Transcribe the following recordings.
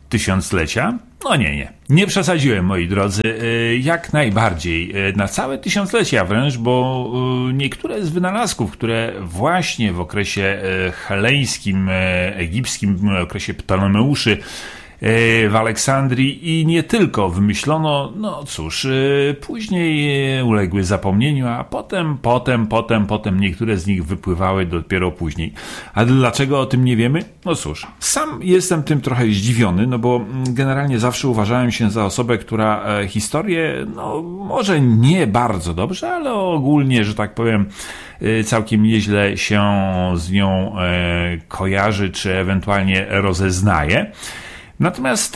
tysiąclecia? No nie przesadziłem, moi drodzy, jak najbardziej, na całe tysiąclecia wręcz, bo niektóre z wynalazków, które właśnie w okresie heleńskim, egipskim, w okresie Ptolemeuszy, w Aleksandrii i nie tylko wymyślono, no cóż, później uległy zapomnieniu, a potem niektóre z nich wypływały dopiero później. A dlaczego o tym nie wiemy? No cóż, sam jestem tym trochę zdziwiony, no bo generalnie zawsze uważałem się za osobę, która historię, no może nie bardzo dobrze, ale ogólnie, że tak powiem, całkiem nieźle się z nią kojarzy, czy ewentualnie rozeznaje. Natomiast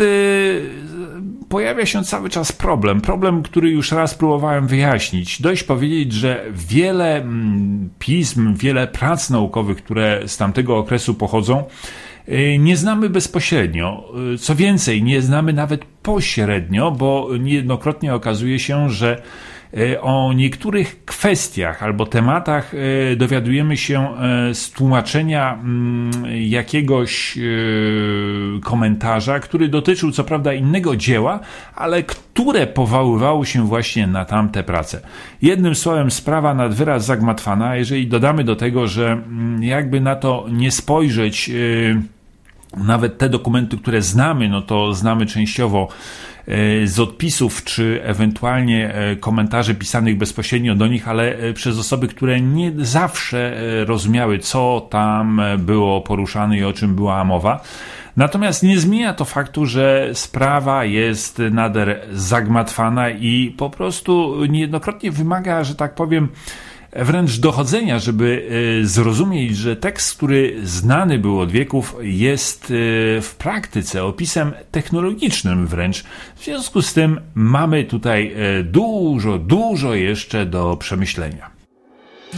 pojawia się cały czas problem, który już raz próbowałem wyjaśnić. Dość powiedzieć, że wiele pism, wiele prac naukowych, które z tamtego okresu pochodzą, nie znamy bezpośrednio. Co więcej, nie znamy nawet pośrednio, bo niejednokrotnie okazuje się, że o niektórych kwestiach albo tematach dowiadujemy się z tłumaczenia jakiegoś komentarza, który dotyczył co prawda innego dzieła, ale które powoływało się właśnie na tamte prace. Jednym słowem, sprawa nad wyraz zagmatwana, jeżeli dodamy do tego, że jakby na to nie spojrzeć, nawet te dokumenty, które znamy, no to znamy częściowo z odpisów, czy ewentualnie komentarzy pisanych bezpośrednio do nich, ale przez osoby, które nie zawsze rozumiały, co tam było poruszane i o czym była mowa. Natomiast nie zmienia to faktu, że sprawa jest nader zagmatwana i po prostu niejednokrotnie wymaga, że tak powiem, wręcz dochodzenia, żeby zrozumieć, że tekst, który znany był od wieków, jest w praktyce opisem technologicznym wręcz. W związku z tym mamy tutaj dużo jeszcze do przemyślenia.